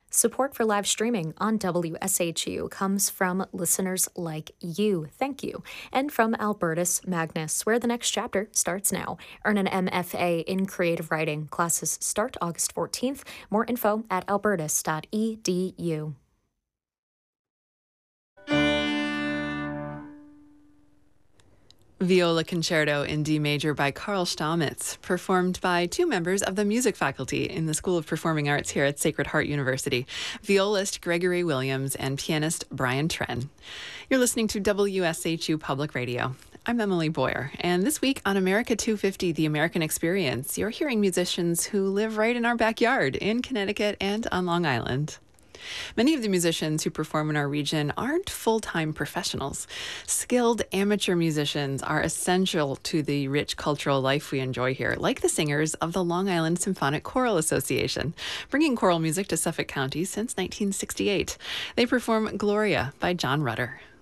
Support for live streaming on WSHU comes from listeners like you. Thank you. And from Albertus Magnus, where the next chapter starts now. Earn an MFA in creative writing. Classes start August 14th. More info at albertus.edu. Viola Concerto in D Major by Carl Stamitz, performed by two members of the music faculty in the School of Performing Arts here at Sacred Heart University, violist Gregory Williams and pianist Brian Tren. You're listening to WSHU Public Radio. I'm Emily Boyer, and this week on America 250, The American Experience, you're hearing musicians who live right in our backyard in Connecticut and on Long Island. Many of the musicians who perform in our region aren't full-time professionals. Skilled amateur musicians are essential to the rich cultural life we enjoy here, like the singers of the Long Island Symphonic Choral Association, bringing choral music to Suffolk County since 1968. They perform Gloria by John Rutter.